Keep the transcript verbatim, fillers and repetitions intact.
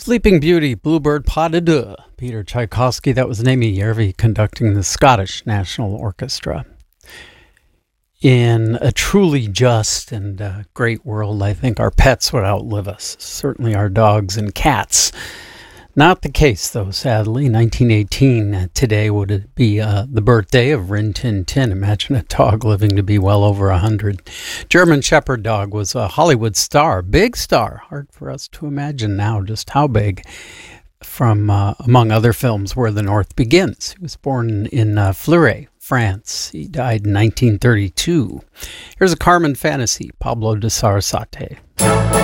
Sleeping Beauty, Bluebird Pas de Deux, Peter Tchaikovsky. That was Amy Järvi conducting the Scottish National Orchestra. In a truly just and uh, great world, I think our pets would outlive us, certainly our dogs and cats. Not the case, though, sadly. nineteen eighteen, uh, today would be uh, the birthday of Rin Tin Tin. Imagine a dog living to be well over one hundred. German Shepherd dog was a Hollywood star, big star. Hard for us to imagine now just how big. From, uh, among other films, Where the North Begins. He was born in uh, Fleury, France. He died in nineteen thirty-two. Here's a Carmen fantasy, Pablo de Sarasate.